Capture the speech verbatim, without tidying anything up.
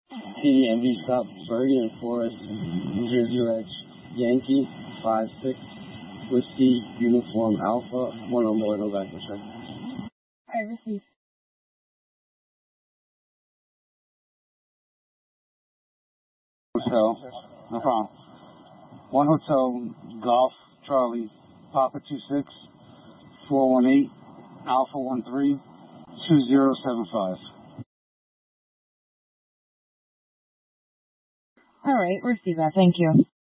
T D M V stop, Bergen and Forest, New Jersey Ledge, Yankee, five six, Whiskey, Uniform Alpha, one on board, no back for check. I received. Hotel, no problem. One Hotel, Golf, Charlie, Papa two six, four one eight, Alpha one three, two zero seven five. All right, receive that. Thank you.